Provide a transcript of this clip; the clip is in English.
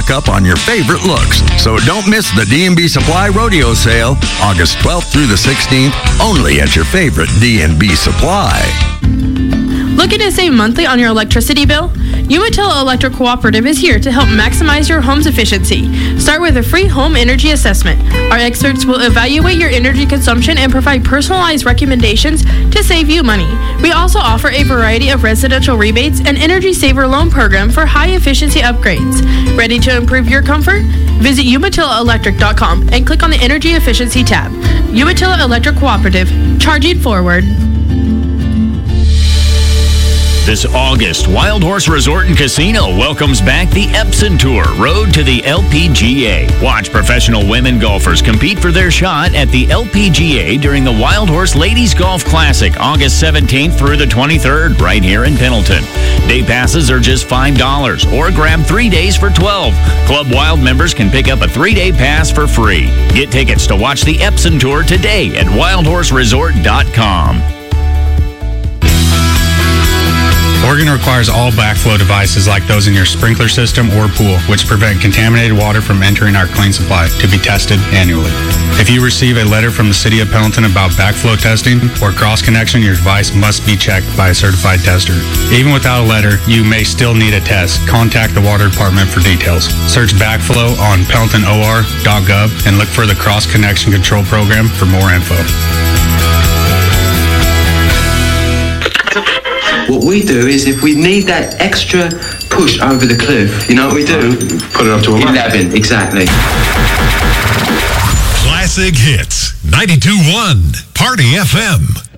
stock up on your favorite looks. So don't miss the D&B Supply Rodeo Sale, August 12th through the 16th, only at your favorite D&B Supply. Looking to save monthly on your electricity bill? Umatilla Electric Cooperative is here to help maximize your home's efficiency. Start with a free home energy assessment. Our experts will evaluate your energy consumption and provide personalized recommendations to save you money. We also offer a variety of residential rebates and Energy Saver loan program for high efficiency upgrades. Ready to improve your comfort? Visit UmatillaElectric.com and click on the Energy Efficiency tab. Umatilla Electric Cooperative, charging forward. This August, Wild Horse Resort and Casino welcomes back the Epson Tour, Road to the LPGA. Watch professional women golfers compete for their shot at the LPGA during the Wild Horse Ladies Golf Classic, August 17th through the 23rd, right here in Pendleton. Day passes are just $5, or grab 3 days for $12. Club Wild members can pick up a 3-day pass for free. Get tickets to watch the Epson Tour today at wildhorseresort.com. Oregon requires all backflow devices like those in your sprinkler system or pool, which prevent contaminated water from entering our clean supply, to be tested annually. If you receive a letter from the City of Pendleton about backflow testing or cross-connection, your device must be checked by a certified tester. Even without a letter, you may still need a test. Contact the Water Department for details. Search backflow on pendletonor.gov and look for the Cross-Connection Control Program for more info. What we do is, if we need that extra push over the cliff, you know what we do? Put it up to 11, exactly. Classic Hits, 92.1, Party FM.